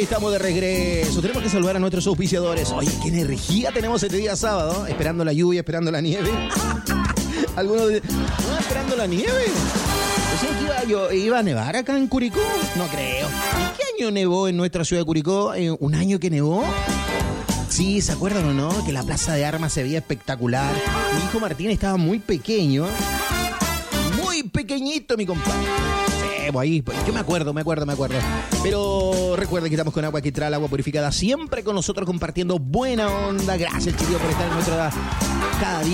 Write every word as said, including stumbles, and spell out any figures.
Estamos de regreso. Tenemos que saludar a nuestros auspiciadores. Oye, qué energía tenemos este día sábado. Esperando la lluvia, esperando la nieve. Algunos de... ¿No esperando la nieve? ¿Decían que iba, yo, iba a nevar acá en Curicó? No creo. ¿En qué año nevó en nuestra ciudad de Curicó? ¿En un año que nevó? Sí, ¿se acuerdan o no? Que la plaza de armas se veía espectacular. Mi hijo Martín estaba muy pequeño. Muy pequeñito, mi compadre. Sí, pues ahí, yo me acuerdo, me acuerdo, me acuerdo. Pero recuerden que estamos con Agua Quitral, agua purificada, siempre con nosotros compartiendo buena onda. Gracias, chiquillos, por estar en nuestra cada día.